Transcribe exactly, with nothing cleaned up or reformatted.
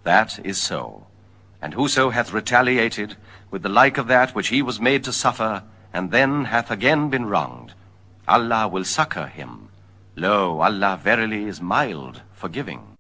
That is so. And whoso hath retaliated with the like of that which he was made to suffer, and then hath again been wronged, Allah will succor him. Lo, Allah verily is mild, forgiving.